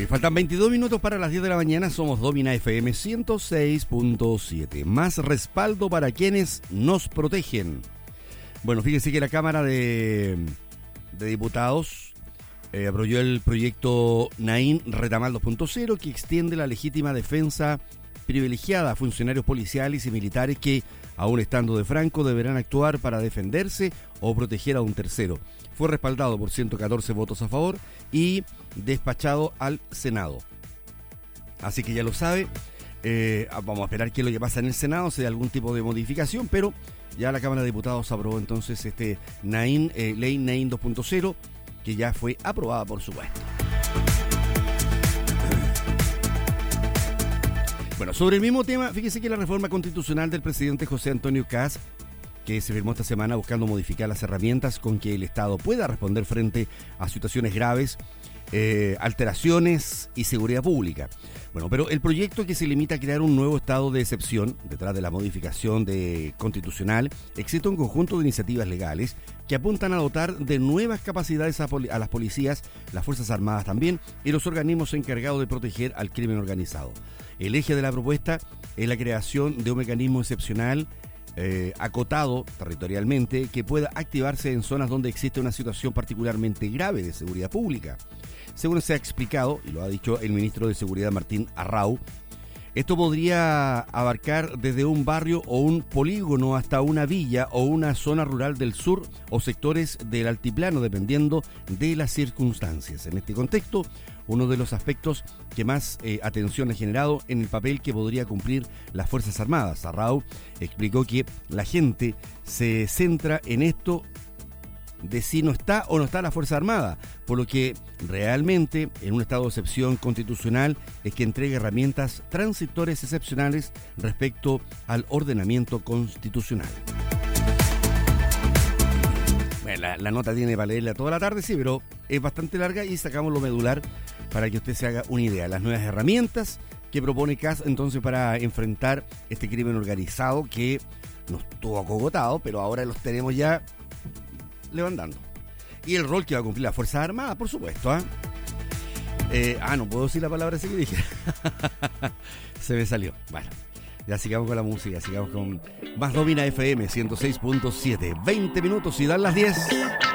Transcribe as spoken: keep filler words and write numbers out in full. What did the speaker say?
Faltan veintidós minutos para las diez de la mañana. Somos Domina F M ciento seis punto siete. Más respaldo para quienes nos protegen. Bueno, fíjense que la Cámara de, de Diputados eh, aprobó el proyecto Naín Retamal dos punto cero, que extiende la legítima defensa privilegiada a funcionarios policiales y militares que, aun estando de franco, deberán actuar para defenderse o proteger a un tercero. Fue respaldado por ciento catorce votos a favor y despachado al Senado. Así que ya lo sabe, eh, vamos a esperar qué es lo que pasa en el Senado, si hay algún tipo de modificación, pero ya la Cámara de Diputados aprobó entonces este Naín, eh, Ley Naín dos punto cero, que ya fue aprobada, por supuesto. Bueno, sobre el mismo tema, fíjese que la reforma constitucional del presidente José Antonio Kast, que se firmó esta semana buscando modificar las herramientas con que el Estado pueda responder frente a situaciones graves, eh, alteraciones y seguridad pública. Bueno, pero el proyecto, que se limita a crear un nuevo estado de excepción detrás de la modificación de constitucional, existe un conjunto de iniciativas legales que apuntan a dotar de nuevas capacidades a, poli- a las policías, las Fuerzas Armadas también, y los organismos encargados de proteger al crimen organizado. El eje de la propuesta es la creación de un mecanismo excepcional Eh, acotado territorialmente, que pueda activarse en zonas donde existe una situación particularmente grave de seguridad pública. Según se ha explicado, y lo ha dicho el ministro de Seguridad Martín Arrau, esto podría abarcar desde un barrio o un polígono hasta una villa o una zona rural del sur o sectores del altiplano, dependiendo de las circunstancias. En este contexto, uno de los aspectos que más eh, atención ha generado en el papel que podría cumplir las Fuerzas Armadas. Arrau explicó que la gente se centra en esto de si no está o no está la Fuerza Armada, por lo que realmente en un estado de excepción constitucional es que entrega herramientas transitorias excepcionales respecto al ordenamiento constitucional. Bueno, la, la nota tiene para leerla toda la tarde, sí, pero es bastante larga y sacamos lo medular para que usted se haga una idea. Las nuevas herramientas que propone Kast entonces para enfrentar este crimen organizado que nos tuvo acogotado, pero ahora los tenemos ya levantando. Y el rol que va a cumplir la Fuerza Armada, por supuesto. ¿eh? Eh, ah, no puedo decir la palabra así que dije. Se me salió. Bueno, ya sigamos con la música, sigamos con más Domina F M ciento seis punto siete. veinte minutos y dan las diez.